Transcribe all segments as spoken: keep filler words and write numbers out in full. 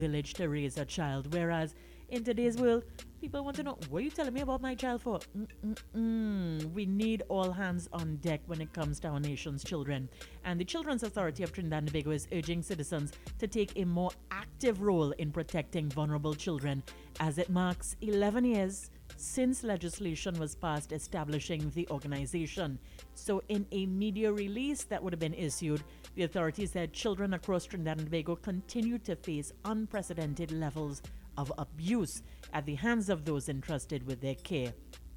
village to raise a child. Whereas in today's world, people want to know, what are you telling me about my child for? Mm-mm-mm. We need all hands on deck when it comes to our nation's children. And the Children's Authority of Trinidad and Tobago is urging citizens to take a more active role in protecting vulnerable children as it marks eleven years since legislation was passed establishing the organization. So, in a media release that would have been issued, the authority said children across Trinidad and Tobago continue to face unprecedented levels of abuse at the hands of those entrusted with their care.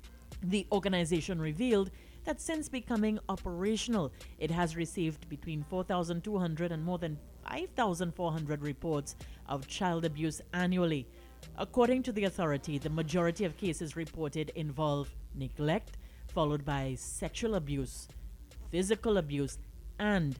The organization revealed that since becoming operational, it has received between four thousand two hundred and more than five thousand four hundred reports of child abuse annually. According to the authority, the majority of cases reported involve neglect, followed by sexual abuse, physical abuse, and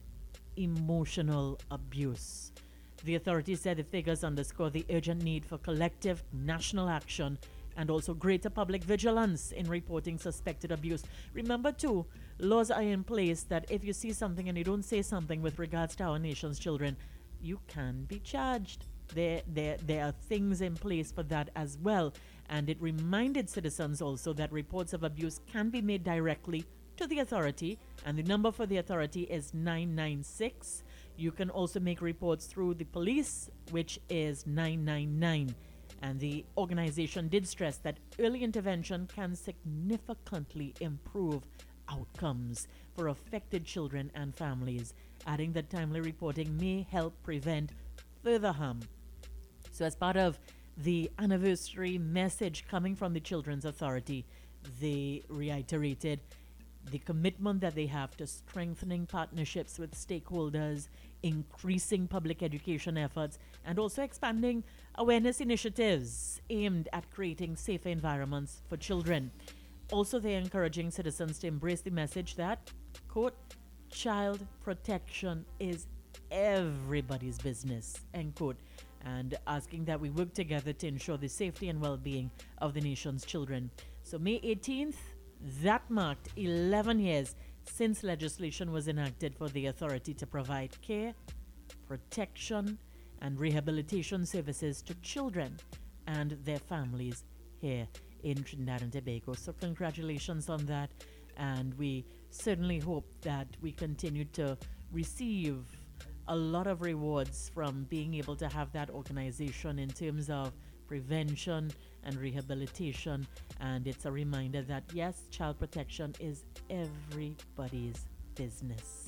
emotional abuse. The authority said the figures underscore the urgent need for collective national action and also greater public vigilance in reporting suspected abuse. Remember, too, laws are in place that if you see something and you don't say something with regards to our nation's children, you can be charged. There, there, there are things in place for that as well. And it reminded citizens also that reports of abuse can be made directly to the authority, and the number for the authority is nine nine six. You can also make reports through the police, which is nine nine nine. And the organization did stress that early intervention can significantly improve outcomes for affected children and families, adding that timely reporting may help prevent further harm. So, as part of the anniversary message coming from the Children's Authority, they reiterated the commitment that they have to strengthening partnerships with stakeholders, increasing public education efforts, and also expanding awareness initiatives aimed at creating safer environments for children. Also, they're encouraging citizens to embrace the message that, quote, child protection is everybody's business, end quote, and asking that we work together to ensure the safety and well-being of the nation's children. So May eighteenth, that marked eleven years since legislation was enacted for the authority to provide care, protection, and rehabilitation services to children and their families here in Trinidad and Tobago. So congratulations on that, and we certainly hope that we continue to receive a lot of rewards from being able to have that organization in terms of prevention and rehabilitation. And it's a reminder that yes, child protection is everybody's business.